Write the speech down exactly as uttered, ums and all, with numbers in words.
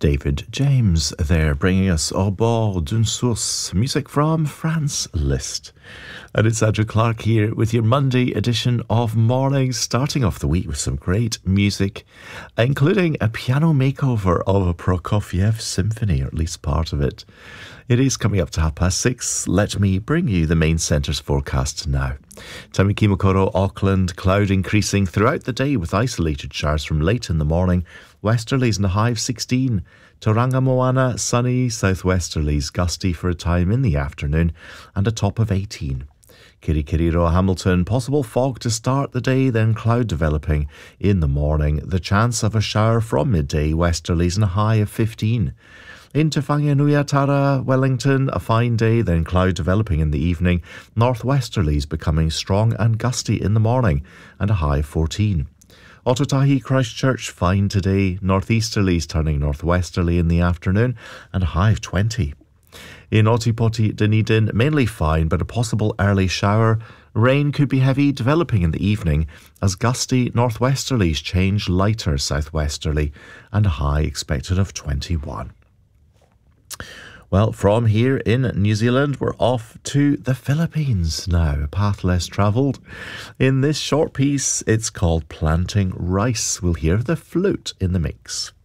David James there, bringing us Au bord d'une source, music from Franz Liszt. And it's Andrew Clark here with your Monday edition of Morning, starting off the week with some great music, including a piano makeover of a Prokofiev symphony, or at least part of it. It is coming up to half past six. Let me bring you the main centre's forecast now. Tamaki-Makaurau, Auckland, cloud increasing throughout the day with isolated showers from late in the morning. Westerlies and a high of sixteen. Tauranga Moana, sunny, southwesterlies, gusty for a time in the afternoon, and a top of eighteen. Kirikiriroa, Hamilton, possible fog to start the day, then cloud developing in the morning. The chance of a shower from midday, westerlies and a high of fifteen. In Te Whanganui-a-Tara, Wellington, a fine day, then cloud developing in the evening. Northwesterlies becoming strong and gusty in the morning, and a high of fourteen. Otautahi, Christchurch, fine today. Northeasterlies turning northwesterly in the afternoon, and a high of twenty. In Otipoti, Dunedin, mainly fine, but a possible early shower. Rain could be heavy, developing in the evening, as gusty northwesterlies change lighter southwesterly, and a high expected of twenty-one. Well, from here in New Zealand, we're off to the Philippines now, a path less travelled. In this short piece, it's called Planting Rice. We'll hear the flute in the mix.